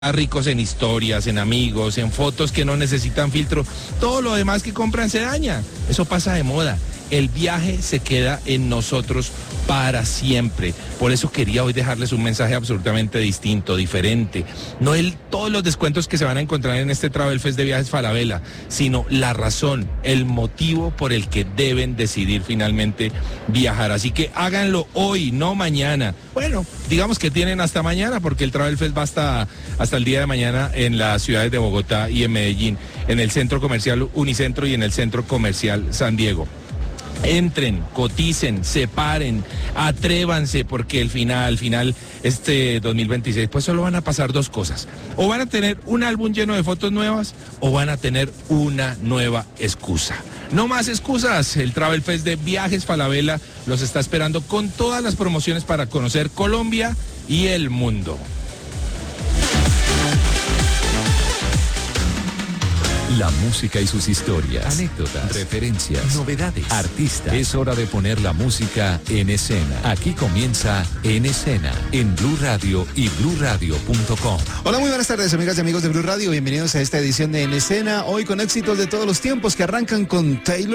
ricos en historias, en amigos, en fotos que no necesitan filtro. Todo lo demás que compran se daña. Eso pasa de moda. El viaje se queda en nosotros para siempre. Por eso quería hoy dejarles un mensaje absolutamente distinto, diferente. No todos los descuentos que se van a encontrar en este Travel Fest de Viajes Falabella, sino la razón, el motivo por el que deben decidir finalmente viajar. Así que háganlo hoy, no mañana. Bueno, digamos que tienen hasta mañana, porque el Travel Fest va hasta el día de mañana en las ciudades de Bogotá y en Medellín, en el Centro Comercial Unicentro y en el Centro Comercial San Diego. Entren, coticen, separen, atrévanse, porque al final, este 2026, pues solo van a pasar dos cosas. O van a tener un álbum lleno de fotos nuevas, o van a tener una nueva excusa. No más excusas. El Travel Fest de Viajes Falabella los está esperando con todas las promociones para conocer Colombia y el mundo. La música y sus historias, anécdotas, referencias, novedades, artistas. Es hora de poner la música en escena. Aquí comienza En Escena, en Blue Radio y bluradio.com. Hola, muy buenas tardes, amigas y amigos de Blue Radio. Bienvenidos a esta edición de En Escena. Hoy con éxitos de todos los tiempos que arrancan con Taylor